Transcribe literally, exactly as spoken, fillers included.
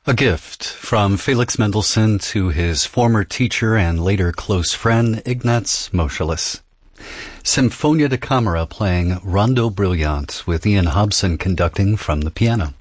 A gift from Felix Mendelssohn to his former teacher and later close friend, Ignaz Moscheles. Sinfonia da Camera playing Rondo Brilliant with Ian Hobson conducting from the piano.